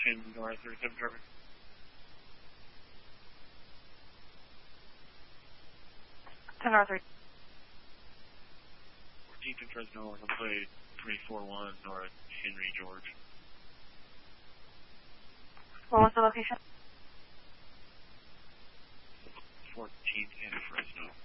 10 North 37 traffic. 10 North 14th and Fresno, I'm going to play 341 North Henry George. What was the location? 14th and Fresno.